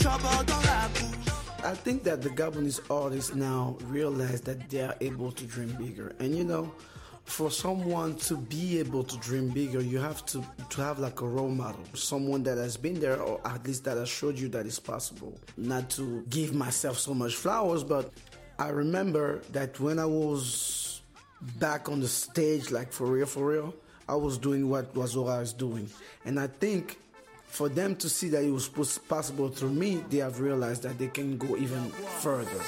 I think that the Gabonese artists now realize that they are able to dream bigger. And for someone to be able to dream bigger, you have to have like a role model, someone that has been there, or at least that has showed you that it's possible. Not to give myself so much flowers, but I remember that when I was back on the stage, like for real, I was doing what Wazora is doing. And I think for them to see that it was possible through me, they have realized that they can go even further.